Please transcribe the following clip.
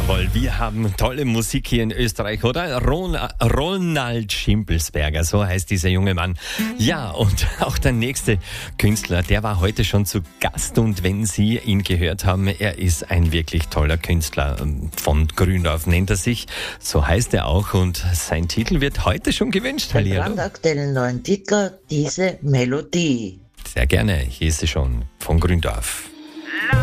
toll. Wir haben tolle Musik hier in Österreich, oder? Ronald Schimpelsberger, so heißt dieser junge Mann. Ja, und auch der nächste Künstler, der war heute schon zu Gast. Und wenn Sie ihn gehört haben, er ist ein wirklich toller Künstler. Von Gründorf nennt er sich, so heißt er auch. Und sein Titel wird heute schon gewünscht. Den brandaktuellen neuen Titel, diese Melodie. Sehr gerne, hier ist sie schon von Gründorf.